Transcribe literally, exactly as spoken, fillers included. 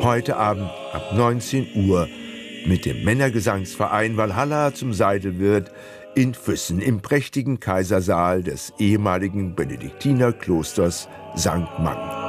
Heute Abend ab neunzehn Uhr mit dem Männergesangsverein Walhalla zum Seidelwirt in Füssen im prächtigen Kaisersaal des ehemaligen Benediktinerklosters Sankt Mang.